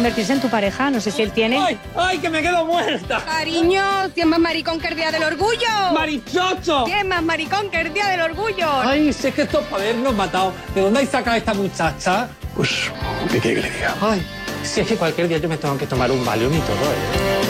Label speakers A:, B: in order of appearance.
A: convertirse en tu pareja. No sé si él tiene.
B: ¡Ay, ay, que me quedo muerta!
C: Cariño, ¿quién más maricón que el día del orgullo?
B: ¡Marichocho!
C: ¿Quién más maricón que el día del orgullo?
B: Ay, si es que esto es para habernos matado. ¿De dónde hay sacado esta muchacha?
D: Pues, ¿qué quiere que le diga?
B: Ay, si es que cualquier día yo me tengo que tomar un Valium y todo, ¿eh?